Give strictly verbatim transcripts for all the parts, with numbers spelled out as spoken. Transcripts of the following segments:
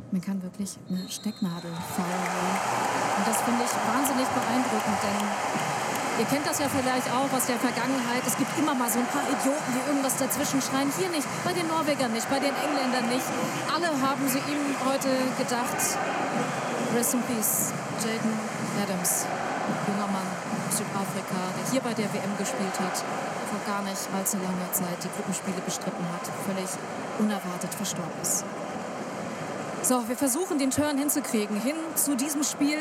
Man kann wirklich eine Stecknadel feiern. Und das finde ich wahnsinnig beeindruckend, denn ihr kennt das ja vielleicht auch aus der Vergangenheit. Es gibt immer mal so ein paar Idioten, die irgendwas dazwischen schreien. Hier nicht, bei den Norwegern nicht, bei den Engländern nicht. Alle haben sie ihm heute gedacht. Rest in Peace, Jaden Adams, junger Mann aus Südafrika, der hier bei der W M gespielt hat, vor gar nicht allzu langer Zeit die Gruppenspiele bestritten hat, völlig unerwartet verstorben ist. So, wir versuchen den Turn hinzukriegen, hin zu diesem Spiel.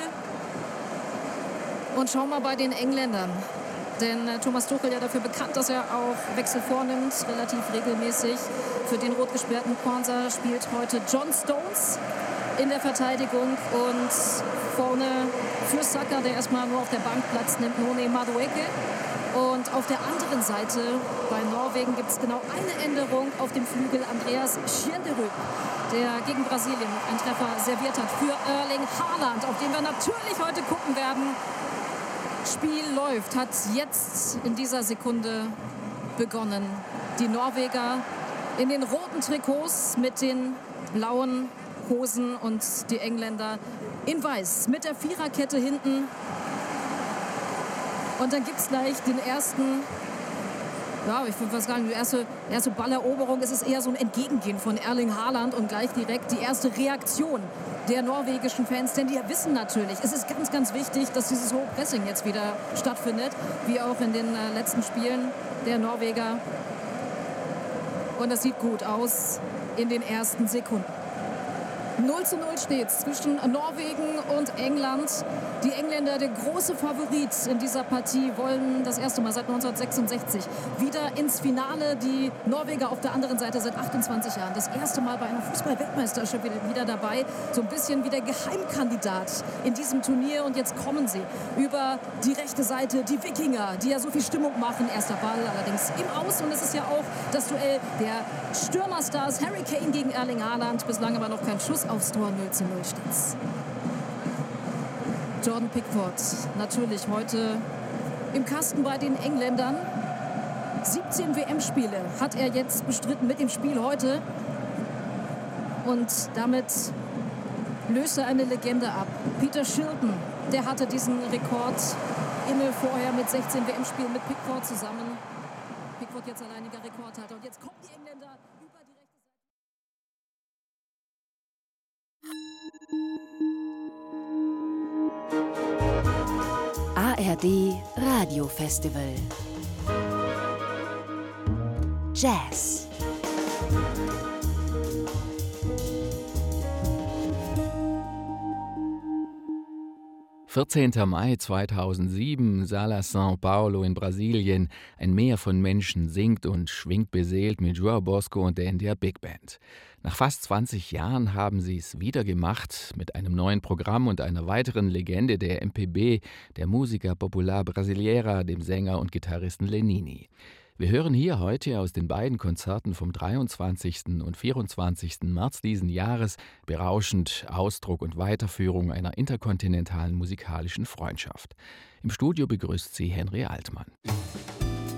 Und schauen mal bei den Engländern. Denn äh, Thomas Tuchel ja dafür bekannt, dass er auch Wechsel vornimmt, relativ regelmäßig. Für den rot gesperrten Kwanzaa spielt heute John Stones in der Verteidigung. Und vorne für Saka, der erstmal nur auf der Bank Platz nimmt, Noni Madueke. Und auf der anderen Seite bei Norwegen gibt es genau eine Änderung auf dem Flügel. Andreas Schjelderup, der gegen Brasilien einen Treffer serviert hat für Erling Haaland, auf den wir natürlich heute gucken werden. Spiel läuft, hat jetzt in dieser Sekunde begonnen. Die Norweger in den roten Trikots mit den blauen Hosen und die Engländer in weiß mit der Viererkette hinten. Und dann gibt es gleich den ersten, ja, ich würde fast sagen, die erste, erste Balleroberung. Es ist eher so ein Entgegengehen von Erling Haaland und gleich direkt die erste Reaktion der norwegischen Fans. Denn die wissen natürlich, es ist ganz, ganz wichtig, dass dieses hohe Pressing jetzt wieder stattfindet, wie auch in den äh, letzten Spielen der Norweger. Und das sieht gut aus in den ersten Sekunden. null zu null steht zwischen Norwegen und England. Die Engländer, der große Favorit in dieser Partie, wollen das erste Mal seit neunzehnhundertsechsundsechzig wieder ins Finale. Die Norweger auf der anderen Seite seit achtundzwanzig Jahren. Das erste Mal bei einer Fußball-Weltmeisterschaft wieder dabei. So ein bisschen wie der Geheimkandidat in diesem Turnier. Und jetzt kommen sie über die rechte Seite. Die Wikinger, die ja so viel Stimmung machen. Erster Ball allerdings im Aus. Und es ist ja auch das Duell der Stürmerstars. Harry Kane gegen Erling Haaland. Bislang aber noch kein Schuss aufs Tor. Null zu null steht's. Jordan Pickford natürlich heute im Kasten bei den Engländern. siebzehn W M-Spiele hat er jetzt bestritten mit dem Spiel heute. Und damit löst er eine Legende ab. Peter Shilton, der hatte diesen Rekord inne vorher mit sechzehn W M-Spielen mit Pickford zusammen. Pickford jetzt alleiniger Rekordhalter. Und jetzt kommen die Engländer über die rechte Seite. A R D Radio Festival Jazz. vierzehnter Mai zweitausendsieben, Sala São Paulo in Brasilien. Ein Meer von Menschen singt und schwingt beseelt mit João Bosco und der India Big Band. Nach fast zwanzig Jahren haben sie es wieder gemacht mit einem neuen Programm und einer weiteren Legende der M P B, der Música Popular Brasileira, dem Sänger und Gitarristen Lenini. Wir hören hier heute aus den beiden Konzerten vom dreiundzwanzigsten und vierundzwanzigsten März diesen Jahres berauschend Ausdruck und Weiterführung einer interkontinentalen musikalischen Freundschaft. Im Studio begrüßt sie Henry Altmann.